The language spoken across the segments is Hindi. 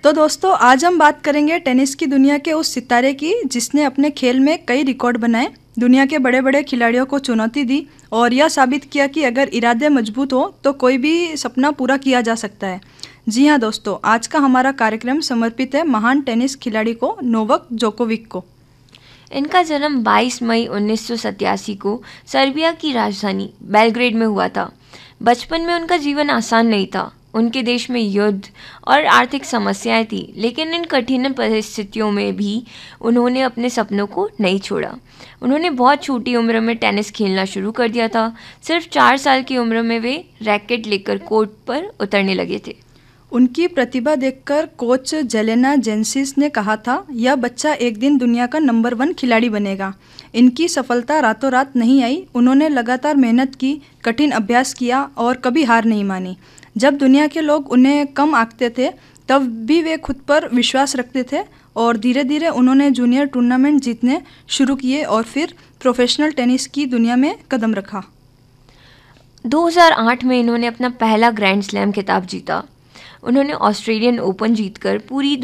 तो दोस्तों, आज हम बात करेंगे टेनिस की दुनिया के उस सितारे की जिसने अपने खेल में कई रिकॉर्ड बनाए, दुनिया के बड़े बड़े खिलाड़ियों को चुनौती दी और यह साबित किया कि अगर इरादे मजबूत हो तो कोई भी सपना पूरा किया जा सकता है। जी हाँ दोस्तों, आज का हमारा कार्यक्रम समर्पित है महान टेनिस खिलाड़ी को, नोवाक जोकोविक को। इनका जन्म 22 मई 1987 को सर्बिया की राजधानी बेलग्रेड में हुआ था। बचपन में उनका जीवन आसान नहीं था। उनके देश में युद्ध और आर्थिक समस्याएं थी, लेकिन इन कठिन परिस्थितियों में भी उन्होंने अपने सपनों को नहीं छोड़ा। उन्होंने बहुत छोटी उम्र में टेनिस खेलना शुरू कर दिया था। सिर्फ 4 साल की उम्र में वे रैकेट लेकर कोर्ट पर उतरने लगे थे। उनकी प्रतिभा देखकर कोच जेलेना जेंसिस ने कहा था, यह बच्चा एक दिन दुनिया का नंबर 1 खिलाड़ी बनेगा। इनकी सफलता रातों रात नहीं आई। उन्होंने लगातार मेहनत की, कठिन अभ्यास किया और कभी हार नहीं मानी। जब दुनिया के लोग उन्हें कम आंकते थे, तब भी वे खुद पर विश्वास रखते थे और धीरे धीरे उन्होंने जूनियर टूर्नामेंट जीतने शुरू किए और फिर प्रोफेशनल टेनिस की दुनिया में कदम रखा। 2008 में इन्होंने अपना पहला ग्रैंड स्लैम खिताब जीता। उन्होंने ऑस्ट्रेलियन ओपन जीतकर पूरी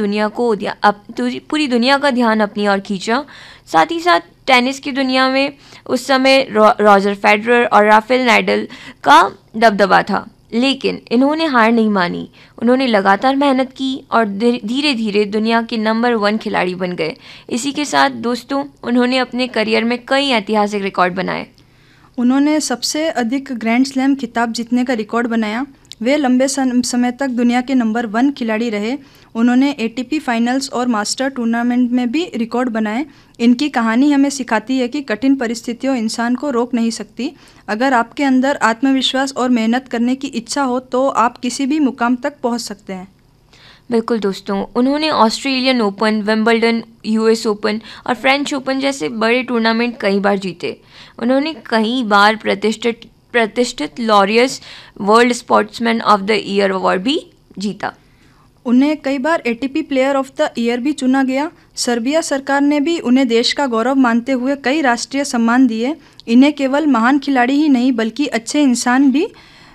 दुनिया का ध्यान अपनी ओर खींचा। साथ ही साथ टेनिस की दुनिया में उस समय रॉजर फेडरर और राफेल नाडाल का दबदबा था, लेकिन इन्होंने हार नहीं मानी। उन्होंने लगातार मेहनत की और धीरे धीरे दुनिया के नंबर 1 खिलाड़ी बन गए। इसी के साथ दोस्तों, उन्होंने अपने करियर में कई ऐतिहासिक रिकॉर्ड बनाए। उन्होंने सबसे अधिक ग्रैंड स्लैम खिताब जीतने का रिकॉर्ड बनाया। वे लंबे समय तक दुनिया के नंबर 1 खिलाड़ी रहे। उन्होंने एटीपी फाइनल्स और मास्टर टूर्नामेंट में भी रिकॉर्ड बनाए। इनकी कहानी हमें सिखाती है कि कठिन परिस्थितियों इंसान को रोक नहीं सकती। अगर आपके अंदर आत्मविश्वास और मेहनत करने की इच्छा हो तो आप किसी भी मुकाम तक पहुंच सकते हैं। बिल्कुल दोस्तों, उन्होंने Australian open, Wimbledon, US open और फ्रेंच ओपन जैसे बड़े टूर्नामेंट कई बार जीते। उन्होंने कई बार प्रतिष्ठित Laureus world sportsman of the year award भी जीता। उन्हें कई बार ATP player of the year भी चुना गया। सर्बिया सरकार ने भी उन्हें देश का गौरव मानते हुए कई राष्ट्रीय सम्मान दिए। इन्हें केवल महान खिलाड़ी ही नहीं बल्कि अच्छे इंसान भी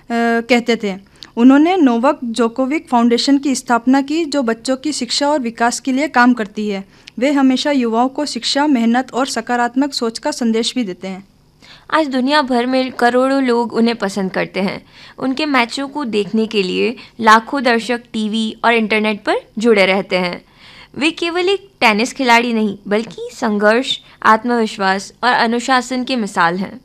कहते थे। उन्होंने नोवाक जोकोविक फाउंडेशन की स्थापना की, जो बच्चों की शिक्षा और विकास के लिए काम करती है। वे हमेशा युवाओं को शिक्षा, मेहनत और सकारात्मक सोच का संदेश भी देते हैं। आज दुनिया भर में करोड़ों लोग उन्हें पसंद करते हैं। उनके मैचों को देखने के लिए लाखों दर्शक टीवी और इंटरनेट पर जुड़े रहते हैं। वे केवल एक टेनिस खिलाड़ी नहीं बल्कि संघर्ष, आत्मविश्वास और अनुशासन की मिसाल हैं।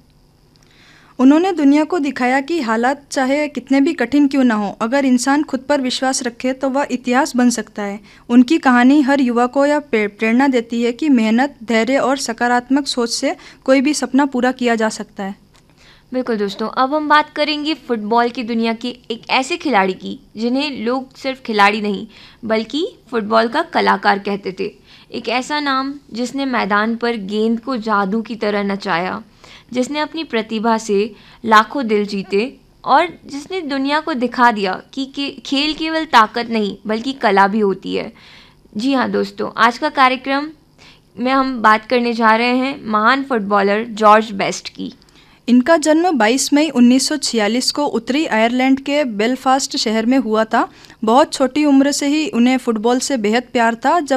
उन्होंने दुनिया को दिखाया कि हालात चाहे कितने भी कठिन क्यों ना हो, अगर इंसान खुद पर विश्वास रखे तो वह इतिहास बन सकता है। उनकी कहानी हर युवा को यह प्रेरणा देती है कि मेहनत, धैर्य और सकारात्मक सोच से कोई भी सपना पूरा किया जा सकता है। बिल्कुल दोस्तों, अब हम बात करेंगे फुटबॉल की दुनिया के एक ऐसे खिलाड़ी की जिन्हें लोग सिर्फ खिलाड़ी नहीं बल्कि फुटबॉल का कलाकार कहते थे। एक ऐसा नाम जिसने मैदान पर गेंद को जादू की तरह नचाया, जिसने अपनी प्रतिभा से लाखों दिल जीते और जिसने दुनिया को दिखा दिया कि खेल केवल ताकत नहीं बल्कि कला भी होती है। जी हाँ दोस्तों, आज का कार्यक्रम में हम बात करने जा रहे हैं महान फुटबॉलर जॉर्ज बेस्ट की। इनका जन्म 22 मई 1946 को उत्तरी आयरलैंड के बेलफास्ट शहर में हुआ था। बहुत छोटी उम्र से ही उन्हें फुटबॉल से बेहद प्यार था। जब